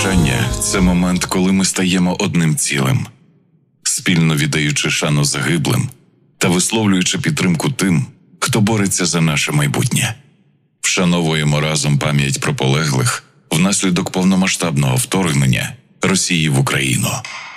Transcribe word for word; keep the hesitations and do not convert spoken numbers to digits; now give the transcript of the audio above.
Прощання – це момент, коли ми стаємо одним цілим, спільно віддаючи шану загиблим та висловлюючи підтримку тим, хто бореться за наше майбутнє. Вшановуємо разом пам'ять про полеглих внаслідок повномасштабного вторгнення Росії в Україну.